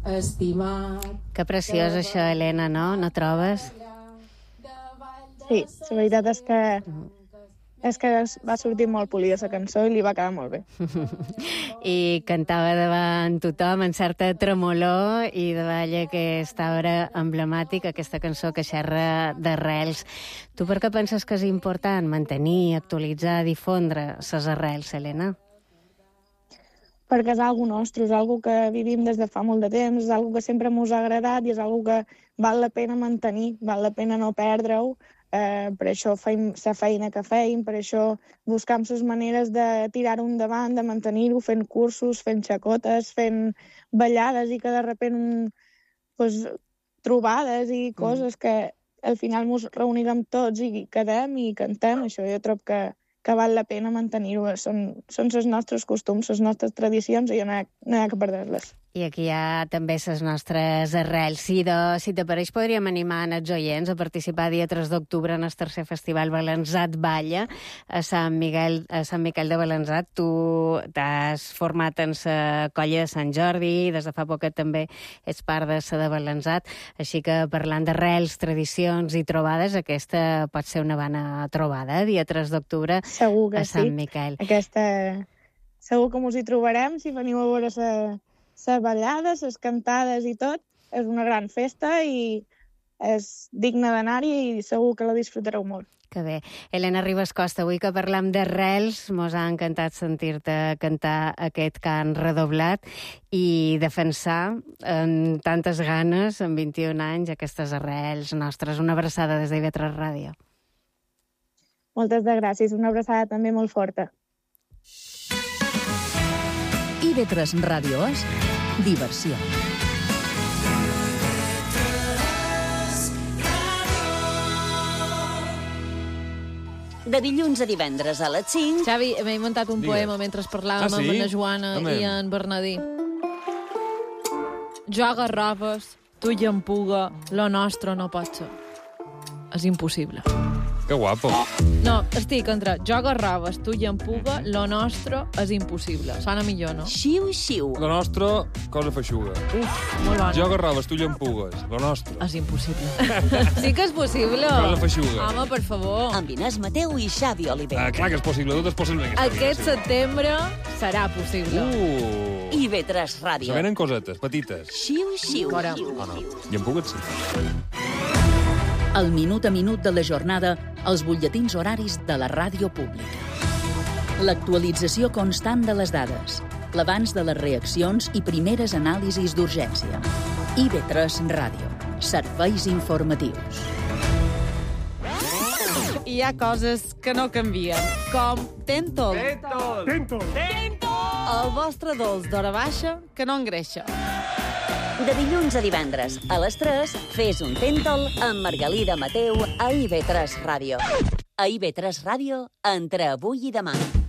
estimat. Que preciós això, Helena, no? No trobes? Sí, la veritat és que va sortir molt polida la cançó i li va quedar molt bé. I cantava davant tothom en certa tremolor i davall aquesta obra emblemàtica, aquesta cançó que xerra d'arrels. Tu per què penses que és important mantenir, actualitzar, difondre ses arrels, Helena? Perquè és algo nostre, és algo que vivim des de fa molt de temps, és algo que sempre ens ha agradat i és algo que val la pena mantenir, val la pena no perdre-ho. Per això fem la feina que fem, per això buscam les maneres de tirar-ho endavant, de mantenir-ho, fent cursos, fent xacotes, fent ballades i que de repent trobades i coses que al final ens reunirem tots i quedem i cantem. Això jo trobo que val la pena mantenir-ho. Són els nostres costums, les nostres tradicions i no hi ha que perdre-les. I aquí hi ha també les nostres arrels. Si t'apareix, podríem animar els oients a participar dia 3 d'octubre en el tercer festival Balanzat Balla a Sant Miquel de Balanzat. Tu t'has format en la colla de Sant Jordi, des de fa poquet també ets part de la de Balanzat, així que parlant d'arrels, tradicions i trobades, aquesta pot ser una bona trobada, dia 3 d'octubre a Sant Miquel. Segur que ens hi trobarem si veniu a veure les ballades, les cantades i tot. És una gran festa i és digne d'anar-hi i segur que la disfrutareu molt. Que bé. Helena Ribas Costa, avui que parlam d'arrels, mos ha encantat sentir-te cantar aquest cant redoblat i defensar amb tantes ganes, amb 21 anys, aquestes arrels nostres. Una abraçada des d'IV3 Ràdio. Moltes gràcies. Una abraçada també molt forta. IV3 Ràdio és diversió. De dilluns a divendres a les 5... Xavi, m'he inventat un poema mentre parlàvem amb la Joana i en Bernadí. Jo agarraves, tu i en puga, lo nostre no pot ser. És impossible. Que guapo. No, estic entre jo agarraves, tu i en puga, lo nostre és impossible. Sona millor, no? Xiu, xiu. Lo nostre, cosa feixuga. Uf, molt bona. Jo agarraves, tu llampugues. Lo nostre. És impossible. Sí que és possible. Cosa feixuga. Home, per favor. Amb Inés Mateu i Xavi Oliver. Clar que és possible, tot és possible. Aquest setembre serà possible. IV3 Ràdio. Se venen cosetes, petites. Xiu, xiu. Fora. Oh, no. Llampugues, sí. El minut a minut de la jornada als butlletins horaris de la ràdio pública. L'actualització constant de les dades, l'abans de les reaccions i primeres anàlisis d'urgència. IV3 Ràdio. Serveis informatius. Hi ha coses que no canvien, com Tentol. Tentol. El vostre dolç d'hora baixa que no engreixa. De dilluns a divendres a les 3, fes un Tentol amb Margalida Mateu a IV3 Ràdio. A IV3 Ràdio, entre avui i demà.